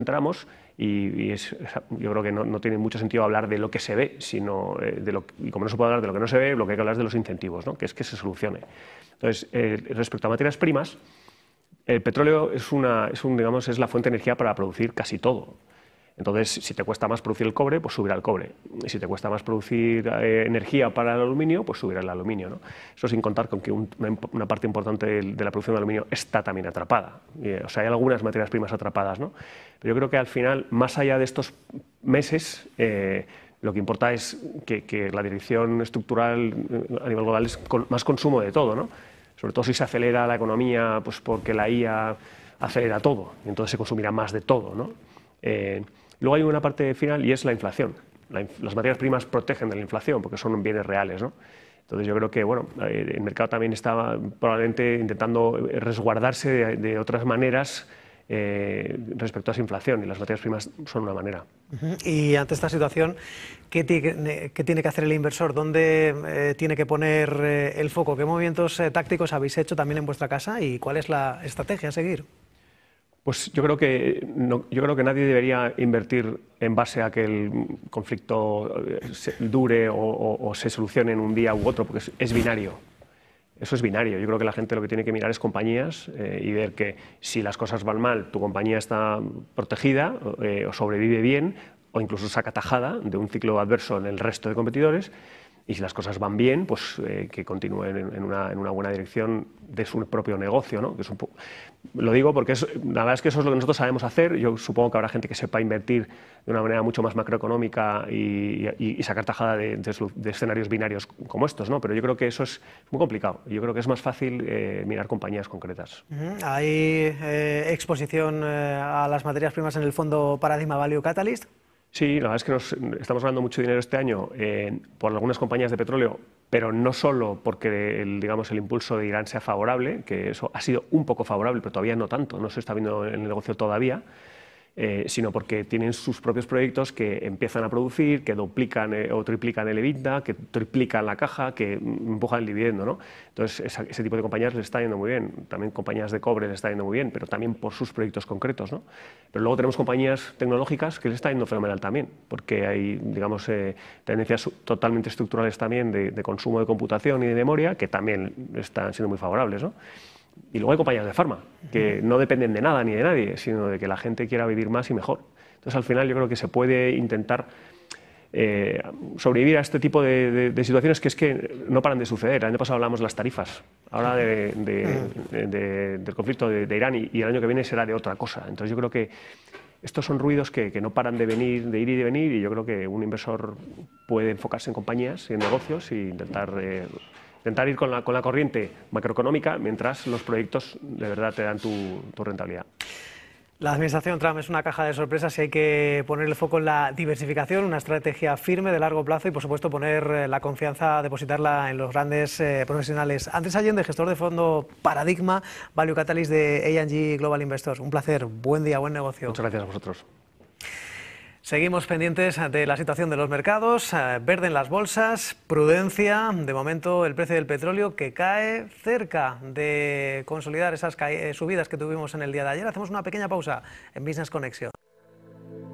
entramos yo creo que no tiene mucho sentido hablar de lo que se ve, sino y como no se puede hablar de lo que no se ve, lo que hay que hablar es de los incentivos, ¿no? Que es que se solucione. Entonces, respecto a materias primas, el petróleo es la fuente de energía para producir casi todo. Entonces, si te cuesta más producir el cobre, pues subirá el cobre. Y si te cuesta más producir energía para el aluminio, pues subirá el aluminio, ¿no? Eso sin contar con que una parte importante de la producción de aluminio está también atrapada. O sea, hay algunas materias primas atrapadas, ¿no? Pero yo creo que al final, más allá de estos meses, lo que importa es que la dirección estructural a nivel global es más consumo de todo, ¿no? Sobre todo si se acelera la economía, pues porque la IA acelera todo, y entonces se consumirá más de todo, ¿no? Luego hay una parte final y es la inflación. Las materias primas protegen de la inflación porque son bienes reales, ¿no? Entonces yo creo que bueno, el mercado también está probablemente intentando resguardarse de otras maneras respecto a esa inflación, y las materias primas son una manera. Y ante esta situación, ¿qué tiene que hacer el inversor? ¿Dónde tiene que poner el foco? ¿Qué movimientos tácticos habéis hecho también en vuestra casa y cuál es la estrategia a seguir? Pues yo creo que nadie debería invertir en base a que el conflicto dure o se solucione en un día u otro, porque es binario. Eso es binario. Yo creo que la gente lo que tiene que mirar es compañías y ver que si las cosas van mal, tu compañía está protegida o sobrevive bien, o incluso saca tajada de un ciclo adverso en el resto de competidores. Y si las cosas van bien, pues que continúen en una buena dirección de su propio negocio, ¿no? Que es lo digo porque la verdad es que eso es lo que nosotros sabemos hacer. Yo supongo que habrá gente que sepa invertir de una manera mucho más macroeconómica y sacar tajada de escenarios binarios como estos, ¿no? Pero yo creo que eso es muy complicado. Yo creo que es más fácil mirar compañías concretas. ¿Hay exposición a las materias primas en el fondo Paradigma Value Catalyst? Sí, la verdad es que estamos ganando mucho dinero este año por algunas compañías de petróleo, pero no solo porque el impulso de Irán sea favorable, que eso ha sido un poco favorable, pero todavía no tanto, no se está viendo en el negocio todavía, sino porque tienen sus propios proyectos que empiezan a producir, que duplican o triplican el EBITDA, que triplican la caja, que empujan el dividendo, ¿no? Entonces, ese tipo de compañías les está yendo muy bien. También compañías de cobre les está yendo muy bien, pero también por sus proyectos concretos, ¿no? Pero luego tenemos compañías tecnológicas que les está yendo fenomenal también, porque hay, tendencias totalmente estructurales también de consumo de computación y de memoria que también están siendo muy favorables, ¿no? Y luego hay compañías de farma, que no dependen de nada ni de nadie, sino de que la gente quiera vivir más y mejor. Entonces, al final, yo creo que se puede intentar sobrevivir a este tipo de situaciones que es que no paran de suceder. El año pasado hablamos de las tarifas, ahora del conflicto de Irán, y el año que viene será de otra cosa. Entonces, yo creo que estos son ruidos que no paran de ir y de venir, y yo creo que un inversor puede enfocarse en compañías y en negocios e intentar ir con la corriente macroeconómica mientras los proyectos de verdad te dan tu rentabilidad. La administración Trump es una caja de sorpresas y hay que poner el foco en la diversificación, una estrategia firme de largo plazo y, por supuesto, poner la confianza, depositarla en los grandes profesionales. Andrés Allende, gestor de fondo Paradigma Value Catalyst de A&G Global Investors. Un placer, buen día, buen negocio. Muchas gracias a vosotros. Seguimos pendientes de la situación de los mercados, verde en las bolsas, prudencia, de momento el precio del petróleo que cae cerca de consolidar esas subidas que tuvimos en el día de ayer. Hacemos una pequeña pausa en Business Connection.